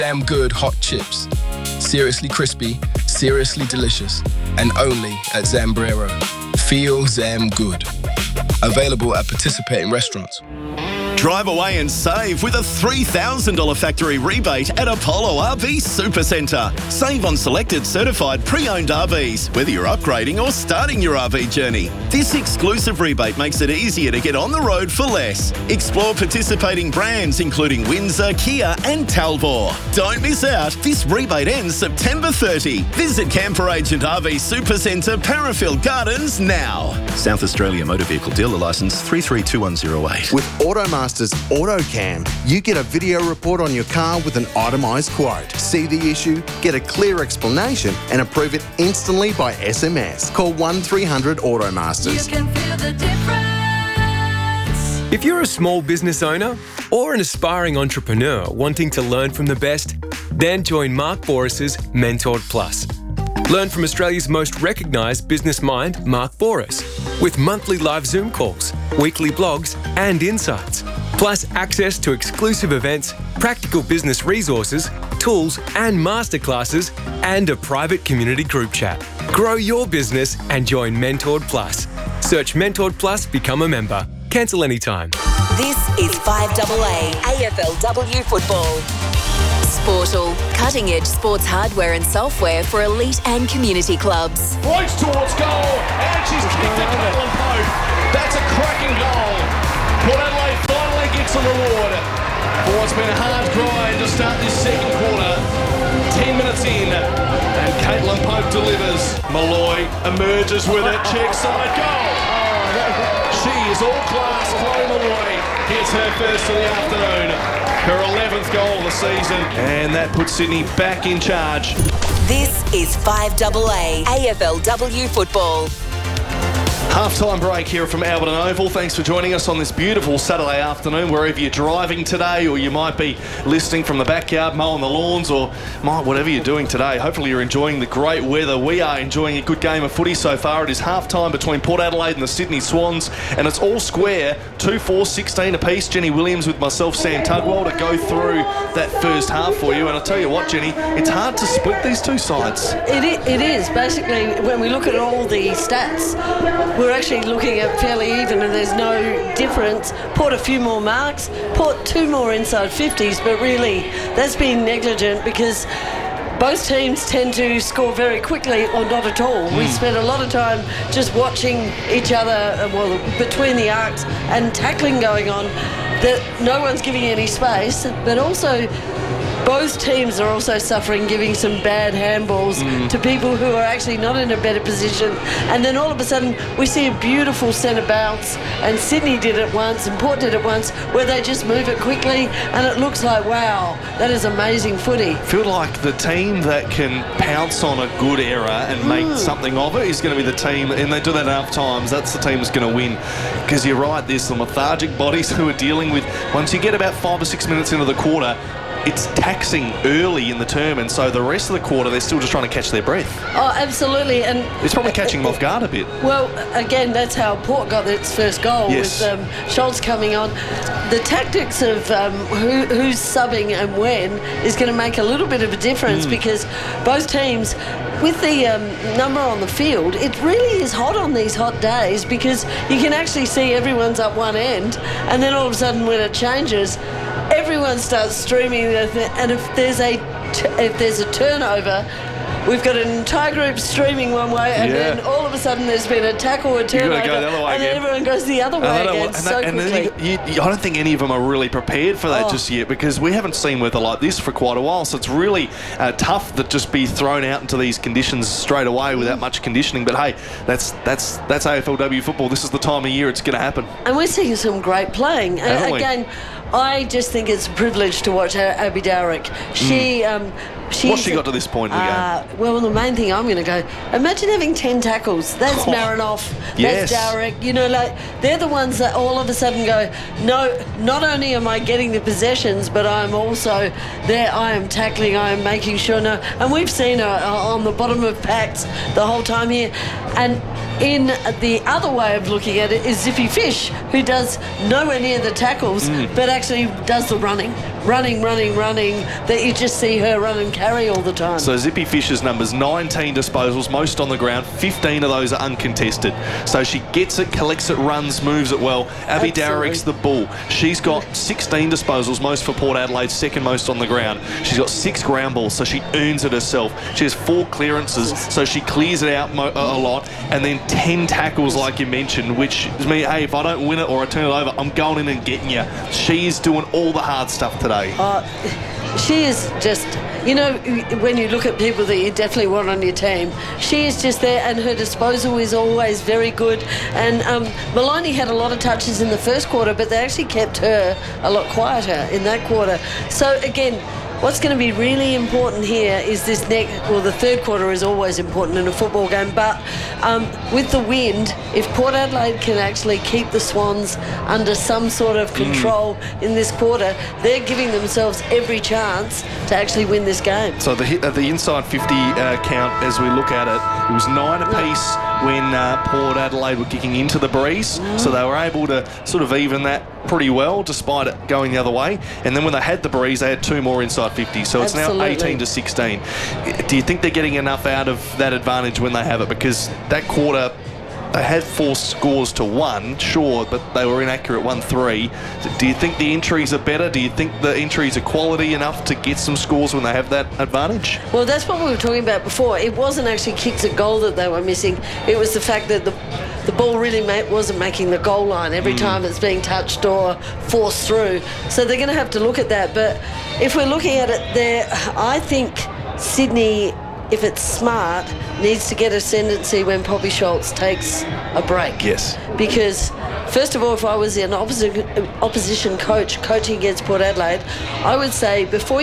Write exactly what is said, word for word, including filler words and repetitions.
Damn good hot chips. Seriously crispy, seriously delicious, and only at Zambrero. Feel Zam good. Available at participating restaurants. Drive away and save with a three thousand dollars factory rebate at Apollo R V Supercentre. Save on selected certified pre-owned R Vs, whether you're upgrading or starting your R V journey. This exclusive rebate makes it easier to get on the road for less. Explore participating brands including Windsor, Kia and Talbot. Don't miss out. This rebate ends September thirtieth. Visit Camper Agent R V Supercentre, Parafield Gardens now. South Australia Motor Vehicle Dealer Licence three three two one zero eight. With Automaster AutoCam, you get a video report on your car with an itemised quote. See the issue, get a clear explanation and approve it instantly by S M S. Call one three hundred Automasters. You can feel the difference. If you're a small business owner or an aspiring entrepreneur wanting to learn from the best, then join Mark Boris's Mentored Plus. Learn from Australia's most recognised business mind, Mark Boris, with monthly live Zoom calls, weekly blogs and insights, plus access to exclusive events, practical business resources, tools and masterclasses, and a private community group chat. Grow your business and join Mentored Plus. Search Mentored Plus, become a member. Cancel anytime. This is five A A A F L W football. Sportal, cutting-edge sports hardware and software for elite and community clubs. Floats towards goal, and she's kicked it, Caitlin Pope. That's a cracking goal. Port Adelaide finally gets a reward for what's been a hard grind to start this second quarter. Ten minutes in, and Caitlin Pope delivers. Malloy emerges with it, check side goal. She is all class. Chloe Malloy hits her first of the afternoon. Her eleventh goal of the season, and that puts Sydney back in charge. This is five A A A F L W football. Half-time break here from Alberton Oval. Thanks for joining us on this beautiful Saturday afternoon, wherever you're driving today, or you might be listening from the backyard, mowing the lawns, or might whatever you're doing today. Hopefully you're enjoying the great weather. We are enjoying a good game of footy so far. It is half-time between Port Adelaide and the Sydney Swans, and it's all square, two four sixteen apiece. Jenny Williams with myself, Sam Tugwell, to go through that first half for you. And I'll tell you what, Jenny, it's hard to split these two sides. It, it is. Basically, when we look at all the stats, we're actually looking at fairly even, and there's no difference. Port a few more marks, Port two more inside fifties, but really that's been negligent because both teams tend to score very quickly or not at all. Mm. We spend a lot of time just watching each other, well, between the arcs and tackling going on, that no one's giving any space, but also both teams are also suffering, giving some bad handballs mm. to people who are actually not in a better position. And then all of a sudden, we see a beautiful centre bounce, and Sydney did it once, and Port did it once, where they just move it quickly, and it looks like, wow, that is amazing footy. Feel like the team that can pounce on a good error and make mm. something of it is going to be the team, and they do that enough times, that's the team that's going to win. Because you're right, there's some lethargic bodies who are dealing with, once you get about five or six minutes into the quarter, it's taxing early in the term, and so the rest of the quarter they're still just trying to catch their breath. Oh, absolutely. And it's probably catching them off guard a bit. Well, again, that's how Port got its first goal, yes. with um, Schultz coming on. The tactics of um, who, who's subbing and when is going to make a little bit of a difference, mm. because both teams, with the um, number on the field, it really is hot on these hot days, because you can actually see everyone's up one end, and then all of a sudden when it changes, everyone starts streaming, and if there's a t- if there's a turnover, we've got an entire group streaming one way, and yeah. then all of a sudden there's been a tackle or a turnover, You've got to go the other way and again. then everyone goes the other way again and so that, and quickly. Then you, you, I don't think any of them are really prepared for that oh. just yet, because we haven't seen weather like this for quite a while, so it's really uh, tough to just be thrown out into these conditions straight away without much conditioning. But hey, that's that's that's A F L W football. This is the time of year it's going to happen. And we're seeing some great playing. Uh, again, I just think it's a privilege to watch Abby Dowrick. She, mm. um, What's she got to this point in the uh, game? Well, the main thing I'm going to go, imagine having ten tackles. That's oh, Marinoff, yes. that's Dowrick. You know, like, they're the ones that all of a sudden go, no, not only am I getting the possessions, but I'm also there, I am tackling, I am making sure. No, and we've seen her on the bottom of packs the whole time here. And in the other way of looking at it is Zippy Fish, who does nowhere near the tackles, mm. but actually does the running. running, running, running, that you just see her run and carry all the time. So Zippy Fisher's numbers, nineteen disposals, most on the ground, fifteen of those are uncontested. So she gets it, collects it, runs, moves it well. Abby Absolutely. Darrick's the bull. She's got sixteen disposals, most for Port Adelaide, second most on the ground. She's got six ground balls, so she earns it herself. She has four clearances, so she clears it out mo- a lot, and then ten tackles, like you mentioned, which is me, hey, if I don't win it or I turn it over, I'm going in and getting you. She's doing all the hard stuff today. Uh, she is just, you know, when you look at people that you definitely want on your team, she is just there, and her disposal is always very good. And um, Maloney had a lot of touches in the first quarter, but they actually kept her a lot quieter in that quarter. So again, what's going to be really important here is this next, well, the third quarter is always important in a football game, but um, with the wind, if Port Adelaide can actually keep the Swans under some sort of control mm. in this quarter, they're giving themselves every chance to actually win this game. So the hit, uh, the inside fifty uh, count, as we look at it, it was nine apiece no. when uh, Port Adelaide were kicking into the breeze, mm. so they were able to sort of even that pretty well, despite it going the other way. And then when they had the breeze, they had two more inside fifty, so it's Absolutely. now eighteen to sixteen. Do you think they're getting enough out of that advantage when they have it? Because that quarter, they had four scores to one, sure, but they were inaccurate one three. Do you think the entries are better? Do you think the entries are quality enough to get some scores when they have that advantage? Well, that's what we were talking about before. It wasn't actually kicks a goal that they were missing. It was the fact that the the ball really ma- wasn't making the goal line every mm. time it's being touched or forced through. So they're going to have to look at that. But if we're looking at it there, I think Sydney, if it's smart, needs to get ascendancy when Poppy Schultz takes a break. Yes. Because, first of all, if I was an opposition, opposition coach coaching against Port Adelaide, I would say before